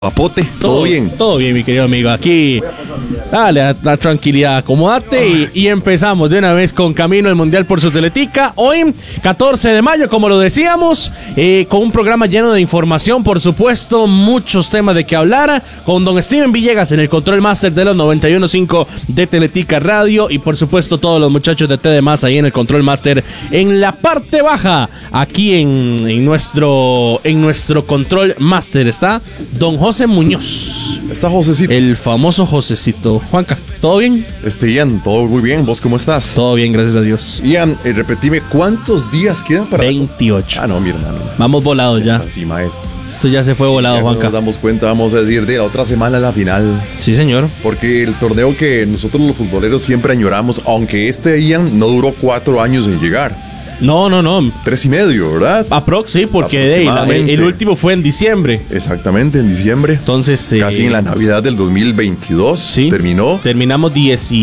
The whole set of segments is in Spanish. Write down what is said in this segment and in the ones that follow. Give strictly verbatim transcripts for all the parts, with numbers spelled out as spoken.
Papote, ¿todo, ¿todo bien? Todo bien, mi querido amigo. Aquí, dale, a la tranquilidad, acomódate y, y empezamos de una vez con Camino al Mundial por su Teletica. Hoy, catorce de mayo, como lo decíamos, eh, con un programa lleno de información, por supuesto, muchos temas de que hablar, con don Steven Villegas en el control máster de los noventa y uno punto cinco de Teletica Radio y, por supuesto, todos los muchachos de T D más ahí en el control máster en la parte baja, aquí en, en, nuestro, en nuestro control máster está don José José Muñoz. Está Josecito. El famoso Josecito. Juanca, ¿todo bien? Este, Ian, todo muy bien. ¿Vos cómo estás? Todo bien, gracias a Dios. Ian, eh, repetime, ¿cuántos días quedan para...? veintiocho. Ah, no, mi hermano. Vamos volados ya. Está encima esto. Esto ya se fue volado, ya Juanca. Nos damos cuenta, vamos a decir, de la otra semana la final. Sí, señor. Porque el torneo que nosotros los futboleros siempre añoramos, aunque este, Ian, no duró cuatro años en llegar. No, no, no. Tres y medio, ¿verdad? Aprox, sí, porque de, la, el último fue en diciembre. Exactamente, en diciembre. Entonces, casi eh, en la Navidad del dos mil veintidós. Sí. Terminó. Terminamos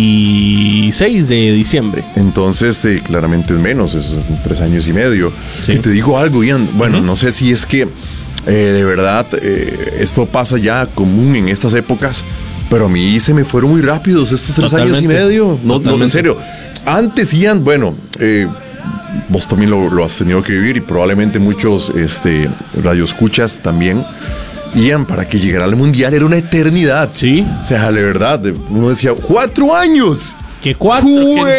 dieciséis de diciembre. Entonces, eh, claramente es menos, es tres años y medio. Sí. Y te digo algo, Ian. Bueno, uh-huh. no sé si es que eh, de verdad eh, esto pasa ya común en estas épocas, pero a mí se me fueron muy rápidos estos tres Totalmente. años y medio. No, no, en serio. Antes, Ian, bueno, eh. vos también lo, lo has tenido que vivir y probablemente muchos este, radioescuchas también. Ian, para que llegara al Mundial era una eternidad. Sí. O sea, de verdad, uno decía, ¡cuatro años! Que cuatro,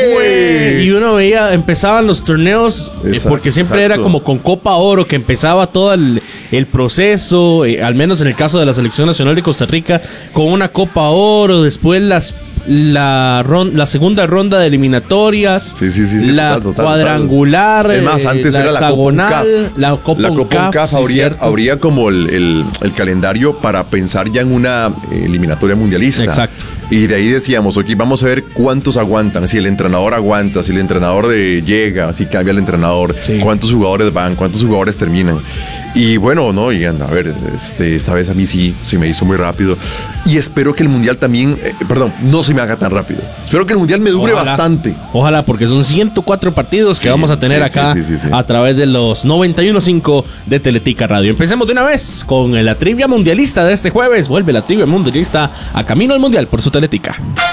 que y uno veía, empezaban los torneos, exacto, eh, porque siempre exacto. era como con Copa Oro, que empezaba todo el, el proceso, eh, al menos en el caso de la Selección Nacional de Costa Rica, con una Copa Oro, después las la ron, la segunda ronda de eliminatorias, sí, sí, sí, sí, la total, total, cuadrangular, total. Es más, antes la era hexagonal, la Copa La Copa Uncaf, habría, habría como el, el, el calendario para pensar ya en una eliminatoria mundialista. Exacto. Y de ahí decíamos, ok, vamos a ver cuántos aguantan, si el entrenador aguanta, si el entrenador de llega, si cambia el entrenador, sí. cuántos jugadores van, cuántos jugadores terminan. Y bueno, no, y anda, a ver, este, esta vez a mí sí, se me hizo muy rápido. Y espero que el Mundial también, eh, perdón, no se me haga tan rápido. Espero que el Mundial me dure ojalá, bastante. Ojalá, porque son ciento cuatro partidos que sí, vamos a tener sí, acá sí, sí, sí, sí. a través de los noventa y uno punto cinco de Teletica Radio. Empecemos de una vez con la trivia mundialista de este jueves. Vuelve la trivia mundialista a Camino al Mundial por su Teletica.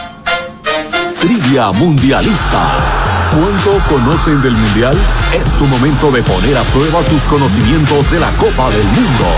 Trivia mundialista. ¿Cuánto conocen del Mundial? Es tu momento de poner a prueba tus conocimientos de la Copa del Mundo.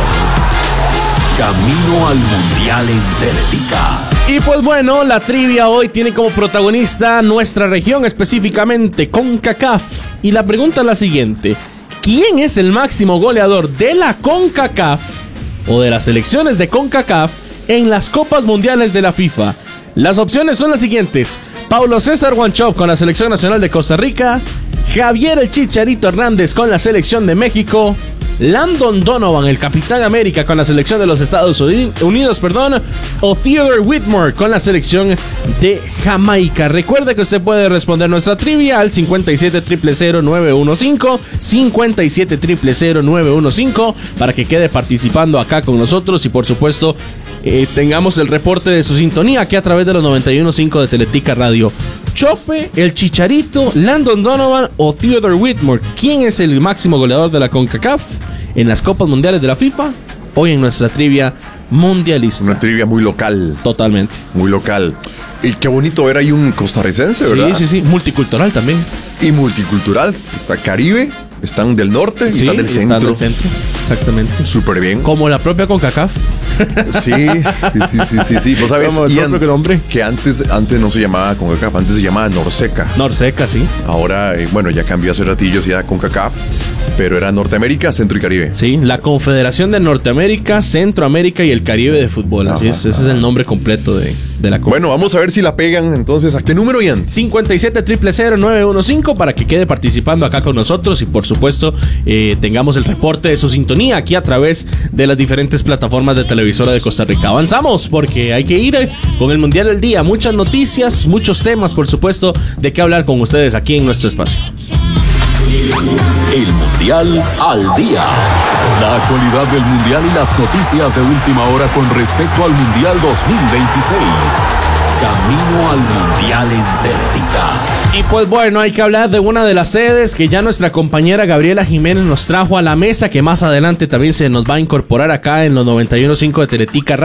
Camino al Mundial en Teletica. Y pues bueno, la trivia hoy tiene como protagonista nuestra región, específicamente CONCACAF. Y la pregunta es la siguiente: ¿quién es el máximo goleador de la CONCACAF o de las selecciones de CONCACAF en las Copas Mundiales de la FIFA? Las opciones son las siguientes: Paulo César Wanchope con la Selección Nacional de Costa Rica, Javier el Chicharito Hernández con la Selección de México, Landon Donovan, el Capitán América con la Selección de los Estados Unidos, perdón, o Theodore Whitmore con la Selección de Jamaica. Recuerde que usted puede responder nuestra trivia al cincuenta y siete, cero cero cero, nueve uno cinco, cincuenta y siete, cero cero cero, nueve uno cinco, para que quede participando acá con nosotros y por supuesto eh, tengamos el reporte de su sintonía aquí a través de los noventa y uno punto cinco de Teletica Radio. Chope, el Chicharito, Landon Donovan o Theodore Whitmore, ¿quién es el máximo goleador de la CONCACAF en las Copas Mundiales de la FIFA? Hoy en nuestra trivia mundialista. Una trivia muy local. Totalmente. Muy local. Y qué bonito ver ahí un costarricense, ¿verdad? Sí, sí, sí. Multicultural también. Y multicultural. Está Caribe, están del norte y sí, están del centro. Están del centro. Exactamente. Súper bien. Como la propia CONCACAF. Sí, sí, sí, sí, sí, sí. ¿Vos sabés, Ian, nombre? que antes, antes no se llamaba CONCACAF, antes se llamaba Norseca? Norseca, sí. Ahora, eh, bueno, ya cambió hace ratillos ya CONCACAF, pero era Norteamérica, Centro y Caribe. Sí, la Confederación de Norteamérica, Centroamérica y el Caribe de Fútbol. Así ajá, es, ese ajá. es el nombre completo de, de la CONCACAF. Bueno, vamos a ver si la pegan entonces. ¿A qué número, Ian? cincuenta y siete, cero cero cero, nueve uno cinco para que quede participando acá con nosotros y por supuesto eh, tengamos el reporte de su sintonía aquí a través de las diferentes plataformas de televisora de Costa Rica. Avanzamos porque hay que ir con el Mundial del Día. Muchas noticias, muchos temas, por supuesto, de qué hablar con ustedes aquí en nuestro espacio. El Mundial al Día. La actualidad del Mundial y las noticias de última hora con respecto al Mundial dos mil veintiséis. Camino al Mundial en Teletica. Y pues bueno, hay que hablar de una de las sedes que ya nuestra compañera Gabriela Jiménez nos trajo a la mesa, que más adelante también se nos va a incorporar acá en los noventa y uno punto cinco de Teletica Radio.